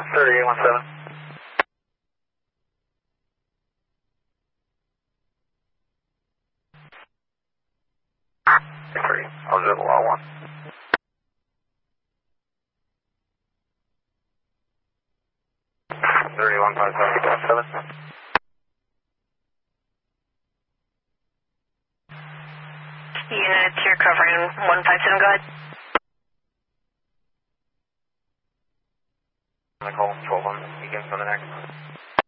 3817. 3, observable L1. Thirty-one five seven. Units, you're covering 157, go ahead. Nicole, 12 on, begin for the next.